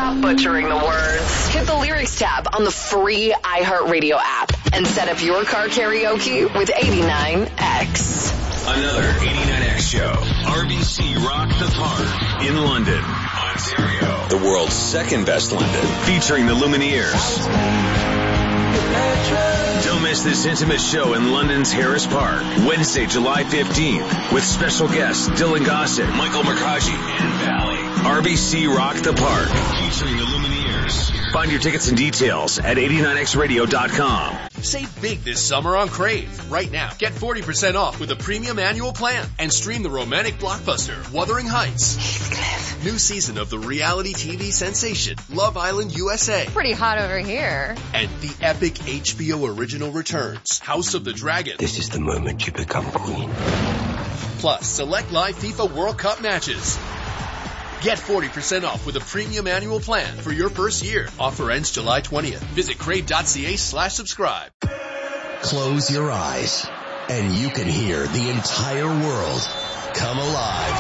Stop butchering the words. Hit the lyrics tab on the free iHeartRadio app and set up your car karaoke with 89X. Another 89X show. RBC Rock the Park in London, Ontario. The world's second best London. Featuring the Lumineers. Don't miss this intimate show in London's Harris Park, Wednesday, July 15th, with special guests Dylan Gossett, Michael Mercaggi, and Valley. RBC Rock the Park, featuring the Lumineers. Find your tickets and details at 89xradio.com. Save big this summer on Crave. Right now, get 40% off with a premium annual plan and stream the romantic blockbuster Wuthering Heights. Heathcliff. New season of the reality TV sensation Love Island USA. Pretty hot over here. And the epic HBO original returns House of the Dragon. This is the moment you become queen. Plus, select live FIFA World Cup matches. Get 40% off with a premium annual plan for your first year. Offer ends July 20th. Visit crave.ca/subscribe. Close your eyes and you can hear the entire world come alive.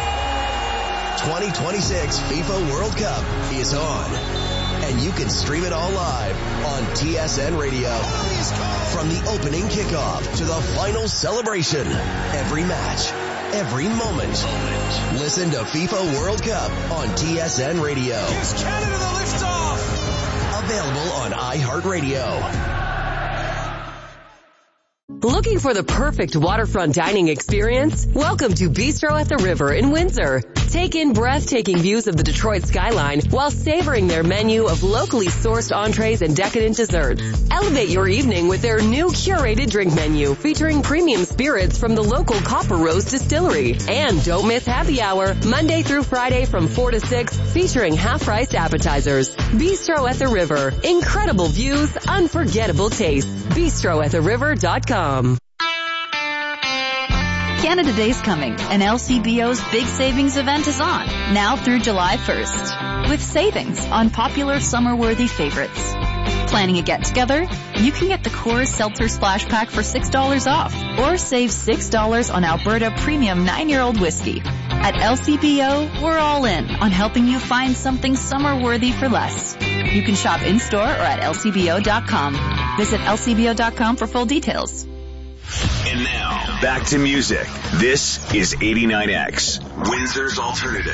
2026 FIFA World Cup is on, and you can stream it all live on TSN Radio. From the opening kickoff to the final celebration, every match, every moment. Listen to FIFA World Cup on TSN Radio. Here's Canada, the liftoff! Available on iHeartRadio. Looking for the perfect waterfront dining experience? Welcome to Bistro at the River in Windsor. Take in breathtaking views of the Detroit skyline while savoring their menu of locally sourced entrees and decadent desserts. Elevate your evening with their new curated drink menu featuring premium spirits from the local Copper Rose Distillery. And don't miss happy hour, Monday through Friday from 4 to 6, featuring half-priced appetizers. Bistro at the River. Incredible views, unforgettable tastes. BistroAtTheRiver.com. Canada Day's coming, and LCBO's big savings event is on, now through July 1st, with savings on popular summer-worthy favorites. Planning a get-together? You can get the Coors Seltzer Splash Pack for $6 off, or save $6 on Alberta Premium 9-year-old whiskey. At LCBO, we're all in on helping you find something summer-worthy for less. You can shop in-store or at lcbo.com. Visit lcbo.com for full details. And now, back to music. This is 89X, Windsor's Alternative.